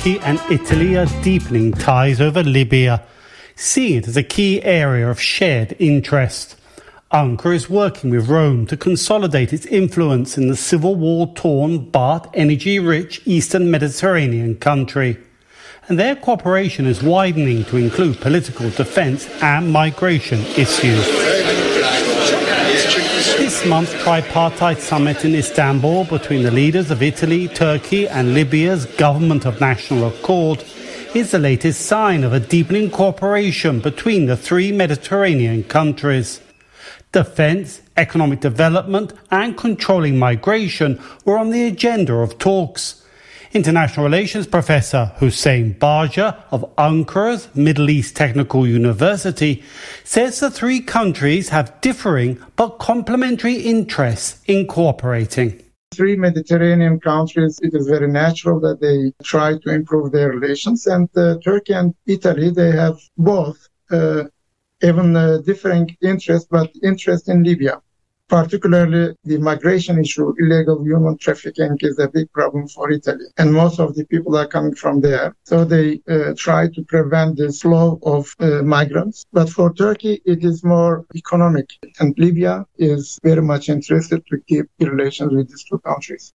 Turkey and Italy are deepening ties over Libya, seeing it as a key area of shared interest. Ankara is working with Rome to consolidate its influence in the civil war-torn but energy-rich Eastern Mediterranean country. And their cooperation is widening to include political, defence and migration issues. This month's tripartite summit in Istanbul between the leaders of Italy, Turkey and Libya's Government of National Accord is the latest sign of a deepening cooperation between the three Mediterranean countries. Defence, economic development and controlling migration were on the agenda of talks. International Relations Professor Hussein Barja of Ankara's Middle East Technical University says the three countries have differing but complementary interests in cooperating. Three Mediterranean countries, it is very natural that they try to improve their relations. And Turkey and Italy, they have both even differing interests, but interest in Libya. Particularly the migration issue, illegal human trafficking is a big problem for Italy. And most of the people are coming from there. So they try to prevent the flow of migrants. But for Turkey, it is more economic. And Libya is very much interested to keep the relations with these two countries.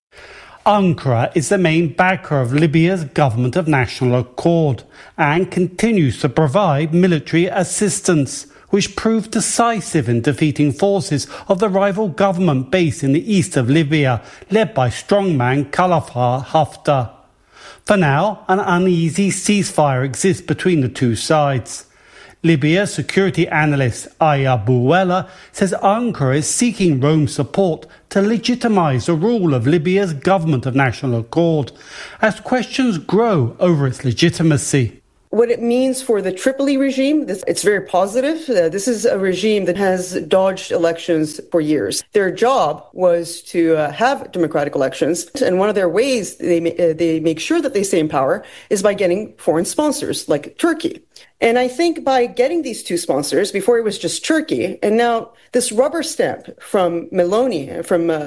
Ankara is the main backer of Libya's Government of National Accord and continues to provide military assistance, which proved decisive in defeating forces of the rival government based in the east of Libya, led by strongman Khalifa Haftar. For now, an uneasy ceasefire exists between the two sides. Libya security analyst Aya Bouwella says Ankara is seeking Rome's support to legitimize the rule of Libya's Government of National Accord, as questions grow over its legitimacy. What it means for the Tripoli regime, it's very positive. This is a regime that has dodged elections for years. Their job was to have democratic elections, and one of their ways they make sure that they stay in power is by getting foreign sponsors like Turkey. And I think by getting these two sponsors, before it was just Turkey, and now this rubber stamp from Meloni,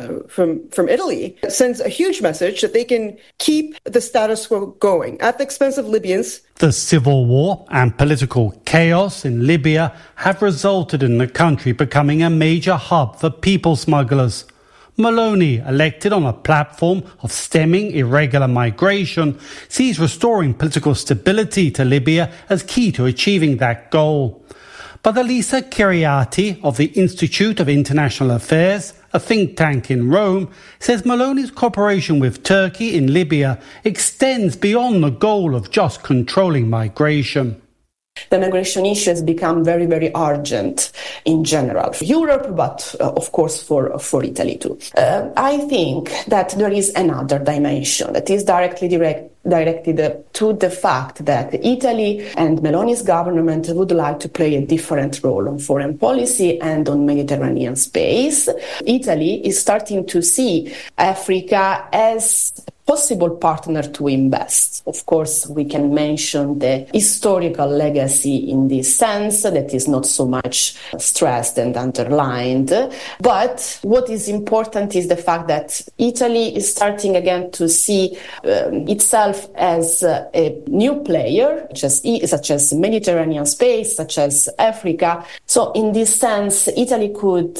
from Italy, sends a huge message that they can keep the status quo going at the expense of Libyans. The civil war and political chaos in Libya have resulted in the country becoming a major hub for people smugglers. Meloni, elected on a platform of stemming irregular migration, sees restoring political stability to Libya as key to achieving that goal. But Elisa Kyriati of the Institute of International Affairs, a think tank in Rome, says Meloni's cooperation with Turkey in Libya extends beyond the goal of just controlling migration. The migration issue has become very, very urgent in general for Europe, but of course for Italy too. I think that there is another dimension that is directly directed to the fact that Italy and Meloni's government would like to play a different role on foreign policy and on Mediterranean space. Italy is starting to see Africa as possible partner to invest. Of course, we can mention the historical legacy in this sense that is not so much stressed and underlined. But what is important is the fact that Italy is starting again to see itself as a new player, such as Mediterranean space, such as Africa. So in this sense, Italy could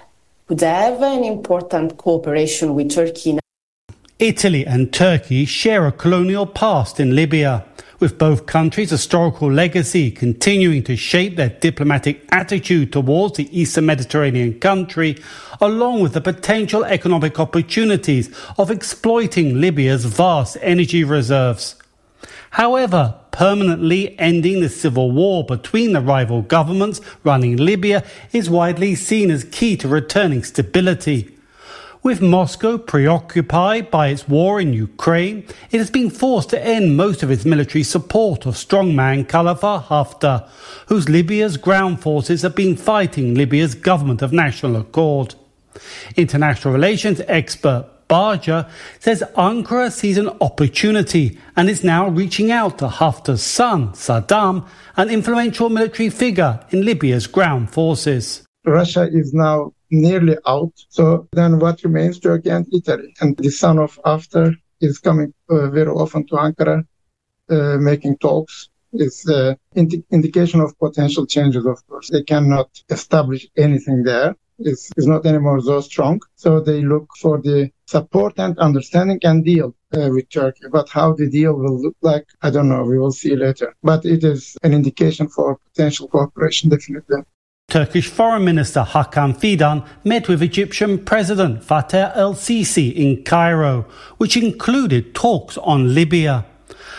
have an important cooperation with Turkey. Italy and Turkey share a colonial past in Libya, with both countries' historical legacy continuing to shape their diplomatic attitude towards the Eastern Mediterranean country, along with the potential economic opportunities of exploiting Libya's vast energy reserves. However, permanently ending the civil war between the rival governments running Libya is widely seen as key to returning stability. With Moscow preoccupied by its war in Ukraine, it has been forced to end most of its military support of strongman Khalifa Haftar, whose Libya's ground forces have been fighting Libya's Government of National Accord. International relations expert Barja says Ankara sees an opportunity and is now reaching out to Haftar's son, Saddam, an influential military figure in Libya's ground forces. Russia is now nearly out. So then what remains? Turkey and Italy. And the son of Haftar is coming very often to Ankara making talks is indication of potential changes, of course. They cannot establish anything there. It's not anymore so strong. So they look for the support and understanding and deal with Turkey. But how the deal will look like, I don't know. We will see later. But it is an indication for potential cooperation, definitely. Turkish Foreign Minister Hakan Fidan met with Egyptian President Fattah el-Sisi in Cairo, which included talks on Libya.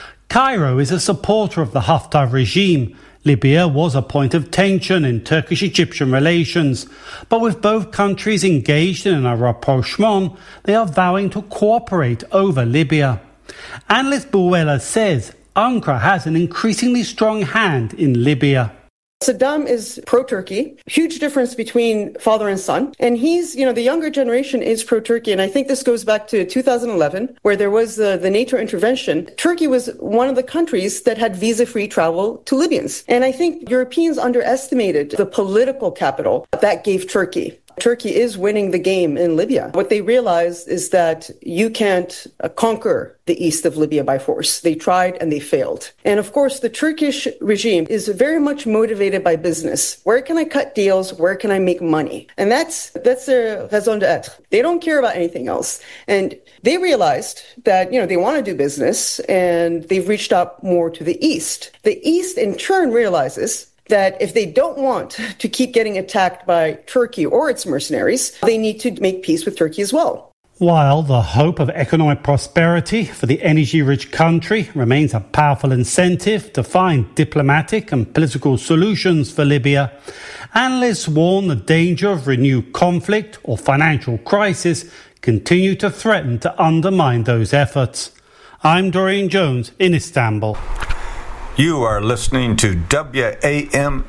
Cairo is a supporter of the Haftar regime. Libya was a point of tension in Turkish-Egyptian relations, but with both countries engaged in a rapprochement, they are vowing to cooperate over Libya. Analyst Buwela says Ankara has an increasingly strong hand in Libya. Saddam is pro-Turkey, huge difference between father and son. And he's, the younger generation is pro-Turkey. And I think this goes back to 2011, where there was the NATO intervention. Turkey was one of the countries that had visa-free travel to Libyans. And I think Europeans underestimated the political capital that gave Turkey. Turkey is winning the game in Libya. What they realized is that you can't conquer the east of Libya by force. They tried and they failed. And of course, the Turkish regime is very much motivated by business. Where can I cut deals? Where can I make money? And that's their raison d'être. They don't care about anything else. And they realized that, they want to do business and they've reached out more to the east. The east in turn realizes that if they don't want to keep getting attacked by Turkey or its mercenaries, they need to make peace with Turkey as well. While the hope of economic prosperity for the energy-rich country remains a powerful incentive to find diplomatic and political solutions for Libya, analysts warn the danger of renewed conflict or financial crisis continue to threaten to undermine those efforts. I'm Dorian Jones in Istanbul. You are listening to WAMF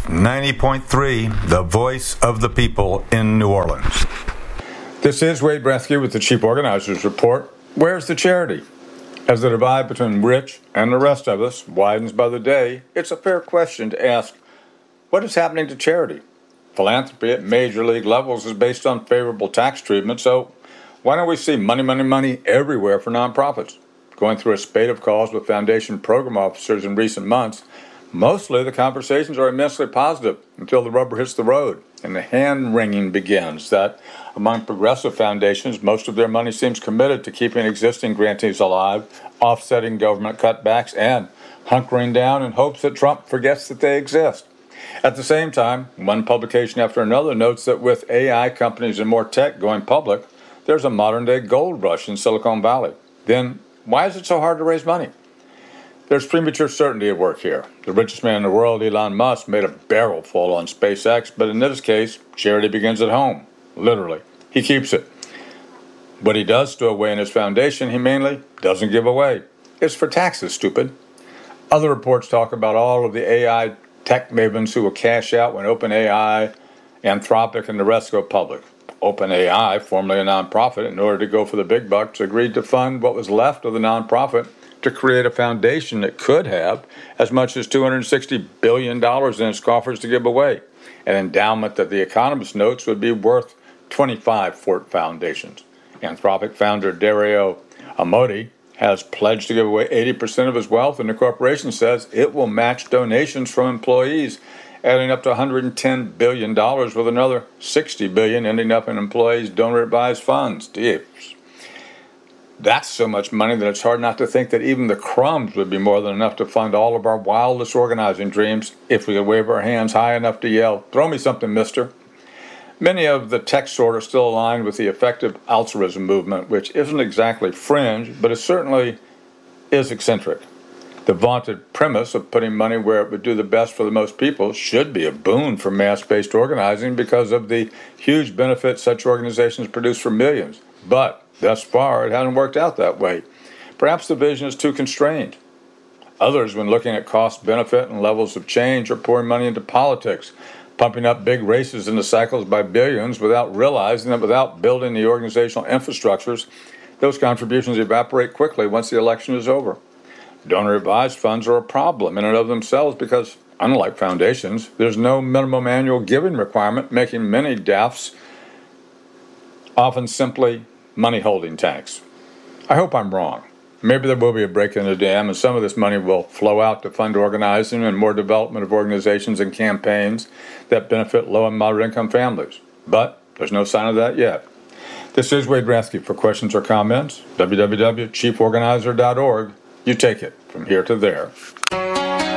90.3, the voice of the people in New Orleans. This is Wade Bresky with the Chief Organizers Report. Where's the charity? As the divide between rich and the rest of us widens by the day, it's a fair question to ask, what is happening to charity? Philanthropy at major league levels is based on favorable tax treatment, so why don't we see money, money, money everywhere for nonprofits? Going through a spate of calls with foundation program officers in recent months, mostly the conversations are immensely positive until the rubber hits the road and the hand-wringing begins that among progressive foundations, most of their money seems committed to keeping existing grantees alive, offsetting government cutbacks, and hunkering down in hopes that Trump forgets that they exist. At the same time, one publication after another notes that with AI companies and more tech going public, there's a modern-day gold rush in Silicon Valley. Then, why is it so hard to raise money? There's premature certainty at work here. The richest man in the world, Elon Musk, made a barrel full on SpaceX, but in this case, charity begins at home. Literally. He keeps it. What he does stow away in his foundation, he mainly doesn't give away. It's for taxes, stupid. Other reports talk about all of the AI tech mavens who will cash out when OpenAI, Anthropic, and the rest go public. OpenAI, formerly a nonprofit, in order to go for the big bucks, agreed to fund what was left of the nonprofit to create a foundation that could have as much as $260 billion in its coffers to give away, an endowment that The Economist notes would be worth 25 Fort foundations. Anthropic founder Dario Amodei has pledged to give away 80% of his wealth, and the corporation says it will match donations from employees, adding up to $110 billion, with another $60 billion ending up in employees' donor-advised funds. That's so much money that it's hard not to think that even the crumbs would be more than enough to fund all of our wildest organizing dreams if we could wave our hands high enough to yell, "Throw me something, mister." Many of the tech sort are still aligned with the effective altruism movement, which isn't exactly fringe, but it certainly is eccentric. The vaunted premise of putting money where it would do the best for the most people should be a boon for mass-based organizing because of the huge benefits such organizations produce for millions. But thus far, it hasn't worked out that way. Perhaps the vision is too constrained. Others, when looking at cost, benefit, and levels of change, are pouring money into politics, pumping up big races into cycles by billions without realizing that without building the organizational infrastructures, those contributions evaporate quickly once the election is over. Donor-advised funds are a problem in and of themselves because, unlike foundations, there's no minimum annual giving requirement, making many DAFs often simply money-holding tanks. I hope I'm wrong. maybe there will be a break in the dam, and some of this money will flow out to fund organizing and more development of organizations and campaigns that benefit low and moderate income families. But there's no sign of that yet. This is Wade Ransky. For questions or comments, www.chieforganizer.org. You take it from here to there.